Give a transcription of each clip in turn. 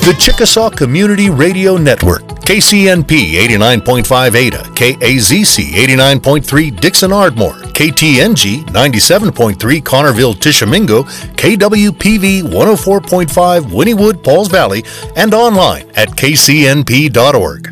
The Chickasaw Community Radio Network, KCNP 89.5 Ada, KAZC 89.3 Dixon Ardmore, KTNG 97.3 Connerville Tishomingo, KWPV 104.5 Wynnewood Pauls Valley, and online at kcnp.org.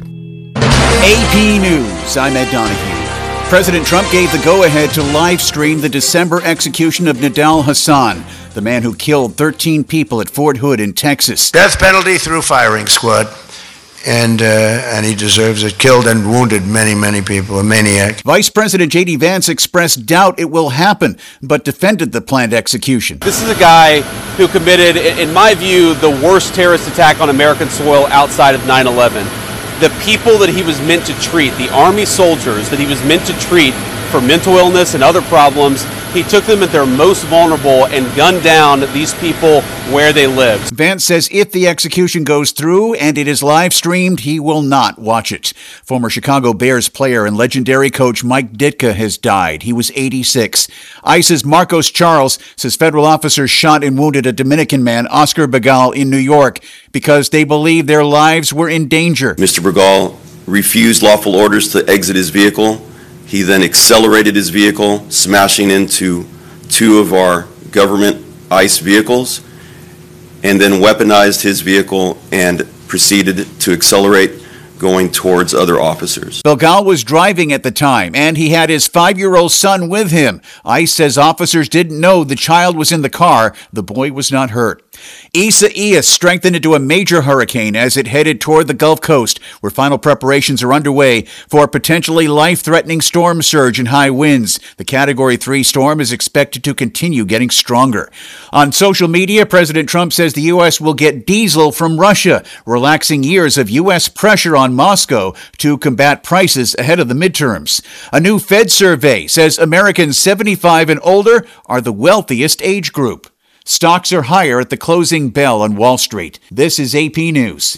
AP News, I'm Ed Donahue. President Trump gave the go-ahead to live stream the December execution of Nidal Hasan, the man who killed 13 people at Fort Hood in Texas. Death penalty through firing squad, and he deserves it. Killed and wounded many people, a maniac. Vice President J.D. Vance expressed doubt it will happen, but defended the planned execution. This is a guy who committed, in my view, the worst terrorist attack on American soil outside of 9/11. The people that he was meant to treat, the Army soldiers that he was meant to treat for mental illness and other problems, he took them at their most vulnerable and gunned down these people where they lived. Vance says if the execution goes through and it is live streamed, he will not watch it. Former Chicago Bears player and legendary coach Mike Ditka has died. He was 86. ICE's Marcos Charles says federal officers shot and wounded a Dominican man, Oscar Begal, in New York because they believe their lives were in danger. Mr. Begal refused lawful orders to exit his vehicle. He then accelerated his vehicle, smashing into two of our government ICE vehicles, and then weaponized his vehicle and proceeded to accelerate, going towards other officers. Begal was driving at the time, and he had his 5-year-old son with him. ICE says officers didn't know the child was in the car. The boy was not hurt. Isaias strengthened into a major hurricane as it headed toward the Gulf Coast, where final preparations are underway for a potentially life-threatening storm surge and high winds. The Category 3 storm is expected to continue getting stronger. On social media, President Trump says the U.S. will get diesel from Russia, relaxing years of U.S. pressure on Moscow to combat prices ahead of the midterms. A new Fed survey says Americans 75 and older are the wealthiest age group. Stocks are higher at the closing bell on Wall Street. This is AP News.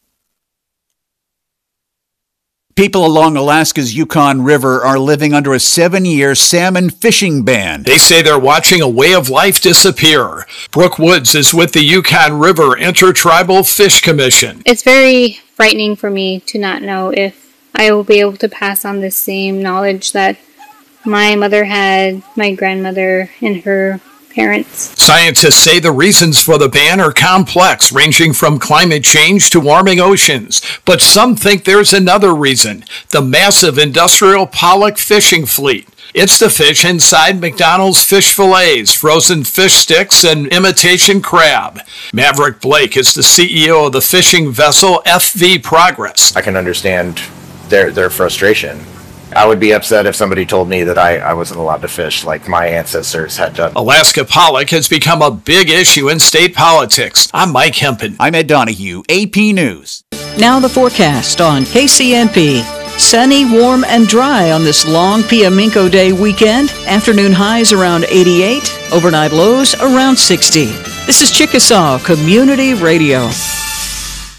People along Alaska's Yukon River are living under a 7-year salmon fishing ban. They say they're watching a way of life disappear. Brooke Woods is with the Yukon River Intertribal Fish Commission. It's very frightening for me to not know if I will be able to pass on the same knowledge that my mother had, my grandmother, and her parents. Scientists say the reasons for the ban are complex, ranging from climate change to warming oceans. But some think there's another reason: the massive industrial pollock fishing fleet. It's the fish inside McDonald's fish fillets, frozen fish sticks, and imitation crab. Maverick Blake is the CEO of the fishing vessel FV Progress. I can understand their frustration. I would be upset if somebody told me that I wasn't allowed to fish like my ancestors had done. Alaska pollock has become a big issue in state politics. I'm Mike Hempen. I'm Ed Donahue, AP News. Now the forecast on KCNP. Sunny, warm, and dry on this long Piaminco Day weekend. Afternoon highs around 88, overnight lows around 60. This is Chickasaw Community Radio.